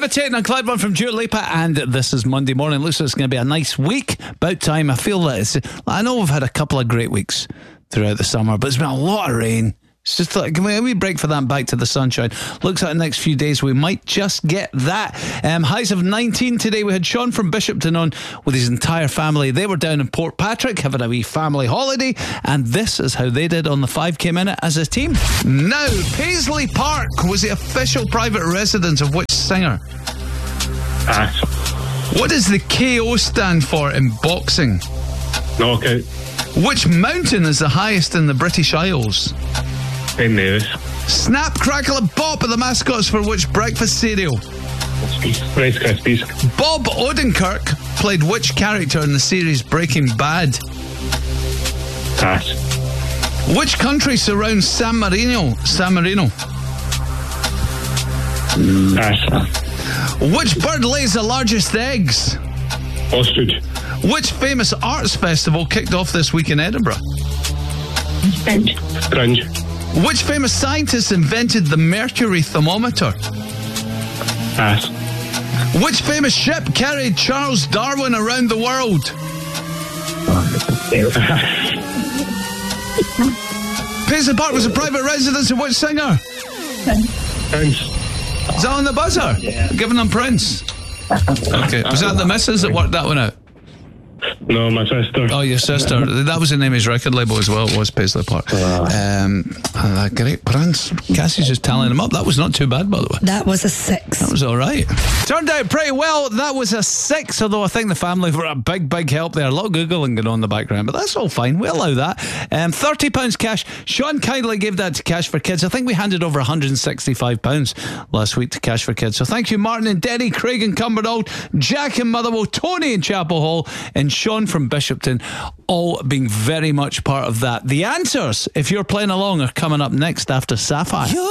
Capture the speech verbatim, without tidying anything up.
Levitating on Cloud One from Dua Lipa, and this is Monday morning. Looks like it's going to be a nice week. About time. I feel that it's. I know we've had a couple of great weeks throughout the summer, but it's been a lot of rain. It's just like, can we have a wee break for that and back to the sunshine? Looks like the next few days we might just get that. Um, highs of nineteen today. We had Sean from Bishopton on with his entire family. They were down in Port Patrick having a wee family holiday, and this is how they did on the five K minute as a team. Now, Paisley Park was the official private residence of which singer? Pass. What does the K O stand for in boxing? Knockout. Which mountain is the highest in the British Isles? Ben Nevis. Snap, Crackle and Pop are the mascots for which breakfast cereal? Rice Krispies. Bob Odenkirk played which character in the series Breaking Bad? Pass. Which country surrounds San Marino? San Marino. Pass. Which bird lays the largest eggs? Ostrich. Which famous arts festival kicked off this week in Edinburgh? Fringe. Fringe. Which famous scientist invented the mercury thermometer? Pass. Which famous ship carried Charles Darwin around the world? Paisley Park was a private residence of which singer? Prince. Is that on the buzzer? Yeah. Giving them Prince. Okay. Was that the missus that worked that one out? No, my sister. Oh, your sister. That was the name of his record label as well. It was Paisley Park. Um, uh, great Prince. Cassie's just tallying him up. That was not too bad, by the way. That was a six. That was all right. Turned out pretty well. That was a six, although I think the family were a big, big help there. A lot of Googling going on in the background, but that's all fine. We allow that. Um, thirty pounds cash. Sean kindly gave that to Cash for Kids. I think we handed over one hundred sixty-five pounds last week to Cash for Kids. So thank you, Martin and Denny, Craig and Cumbernauld, Jack and Motherwell, Tony in Chapel Hall, and Sean from Bishopton, all being very much part of that. The answers, if you're playing along, are coming up next after Sapphire.